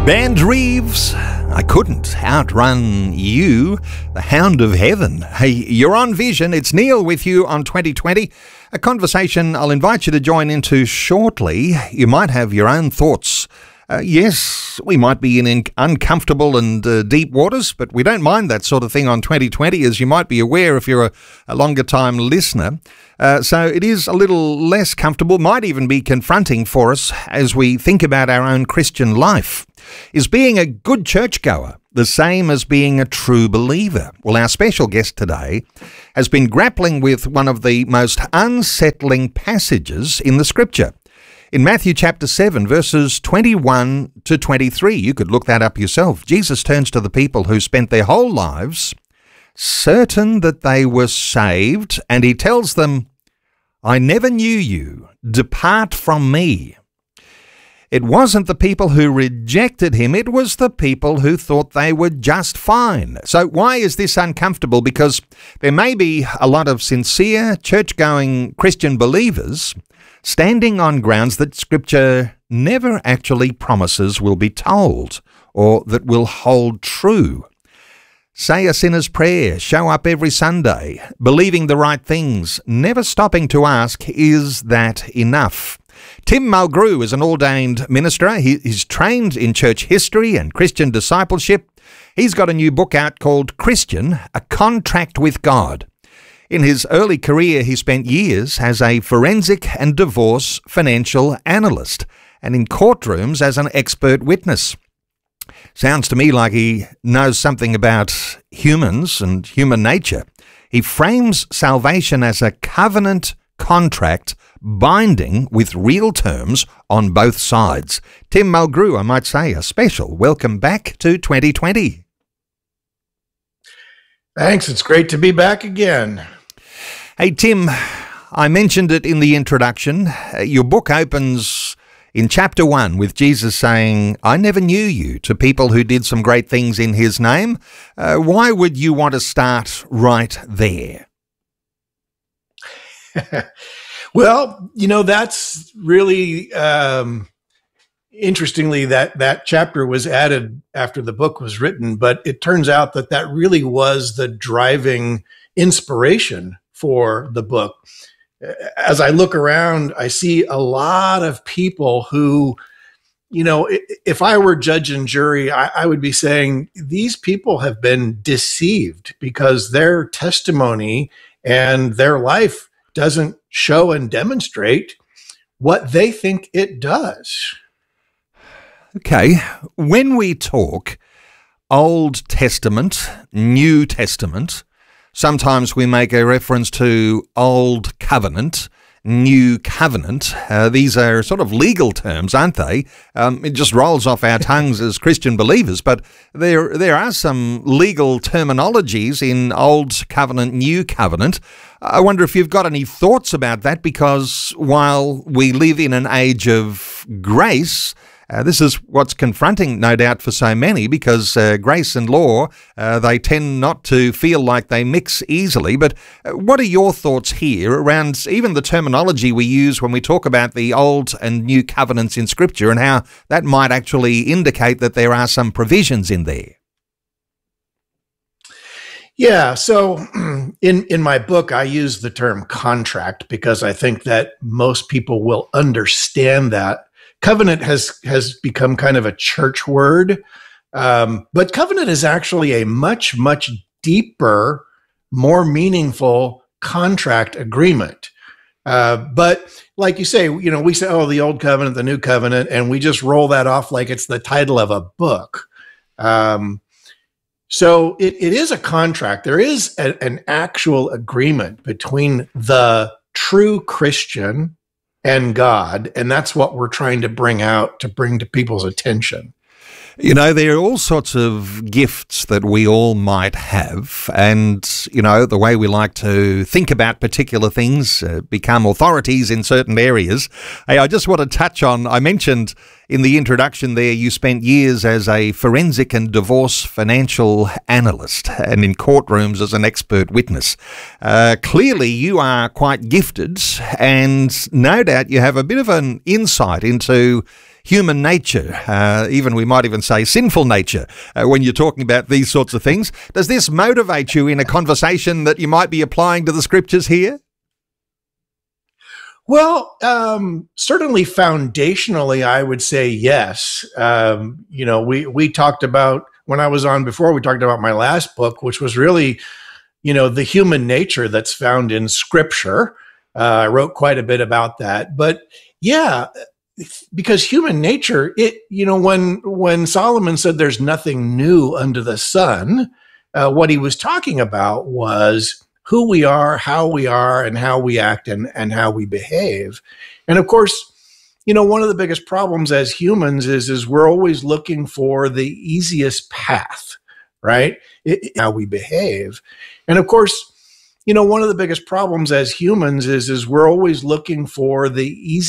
Band Reeves, I couldn't outrun you, the Hound of Heaven. Hey, you're on Vision. It's Neil with you on 2020. A conversation I'll invite you to join into shortly. You might have your own thoughts. Yes, we might be in uncomfortable and deep waters, but we don't mind that sort of thing on 2020, as you might be aware if you're a longer time listener. So it is a little less comfortable, might even be confronting for us as we think about our own Christian life. Is being a good churchgoer the same as being a true believer? Well, our special guest today has been grappling with one of the most unsettling passages in the Scripture. In Matthew chapter 7, verses 21 to 23, you could look that up yourself. Jesus turns to the people who spent their whole lives certain that they were saved, and he tells them, "I never knew you. Depart from me." It wasn't the people who rejected him, it was the people who thought they were just fine. So why is this uncomfortable? Because there may be a lot of sincere, church-going Christian believers standing on grounds that Scripture never actually promises will be told or that will hold true. Say a sinner's prayer, show up every Sunday, believing the right things, never stopping to ask, is that enough? Tim Mulgrew is an ordained minister. He's trained in church history and Christian discipleship. He's got a new book out called Christian, A Contract with God. In his early career, he spent years as a forensic and divorce financial analyst and in courtrooms as an expert witness. Sounds to me like he knows something about humans and human nature. He frames salvation as a covenant contract binding with real terms on both sides. Tim Mulgrew, I might say, a special welcome back to 2020. Thanks. It's great to be back again. Hey, Tim, I mentioned it in the introduction. Your book opens in chapter 1 with Jesus saying, "I never knew you," to people who did some great things in his name. Why would you want to start right there? Well, that's really, interestingly, that chapter was added after the book was written, but it turns out that really was the driving inspiration for the book. As I look around, I see a lot of people who, if I were judge and jury, I would be saying these people have been deceived because their testimony and their life doesn't show and demonstrate what they think it does. Okay, when we talk Old Testament, New Testament, sometimes we make a reference to Old Covenant, New Covenant. These are sort of legal terms, aren't they? It just rolls off our tongues as Christian believers, but there are some legal terminologies in Old Covenant, New Covenant. I wonder if you've got any thoughts about that, because while we live in an age of grace, this is what's confronting, no doubt, for so many, because grace and law, they tend not to feel like they mix easily. But what are your thoughts here around even the terminology we use when we talk about the Old and New Covenants in Scripture and how that might actually indicate that there are some provisions in there? Yeah, so in my book, I use the term contract because I think that most people will understand that. Covenant has become kind of a church word, but covenant is actually a much, much deeper, more meaningful contract agreement. But like you say, we say, oh, the old covenant, the new covenant, and we just roll that off like it's the title of a book. So it is a contract. There is an actual agreement between the true Christian and God, and that's what we're trying to bring to people's attention. There are all sorts of gifts that we all might have, and, the way we like to think about particular things, become authorities in certain areas. Hey, I just want to touch on, I mentioned in the introduction there, you spent years as a forensic and divorce financial analyst and in courtrooms as an expert witness. Clearly, you are quite gifted, and no doubt you have a bit of an insight into human nature, even we might even say sinful nature, when you're talking about these sorts of things. Does this motivate you in a conversation that you might be applying to the scriptures here? Well, certainly foundationally, I would say yes. We talked about, when I was on before, we talked about my last book, which was really, the human nature that's found in Scripture. I wrote quite a bit about that. But yeah, because human nature, when Solomon said there's nothing new under the sun, what he was talking about was who we are, and how we act and how we behave. And of course, one of the biggest problems as humans is we're always looking for the easiest path, right? How we behave. And of course, one of the biggest problems as humans is we're always looking for the easiest